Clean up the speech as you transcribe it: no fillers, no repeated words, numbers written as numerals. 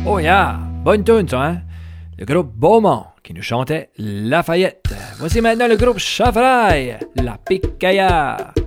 Oh yeah! Bonne tune, ça, hein? Le groupe Beaumont qui nous chantait Lafayette. Voici maintenant le groupe Chaffraille, La Picaillard.